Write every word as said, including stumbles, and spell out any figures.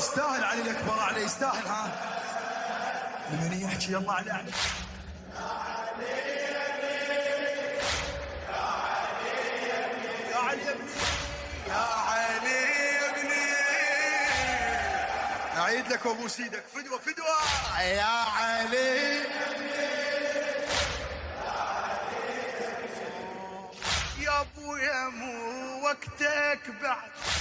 يستاهل علي الأكبر، علي يستاهل. ها لمن يحكي يلا على علي. يا علي يا ابني، يا علي يا ابني، أعيد لك وأبوس إيدك. فدوة فدوة يا علي يا ابويا، مو وقتك بعد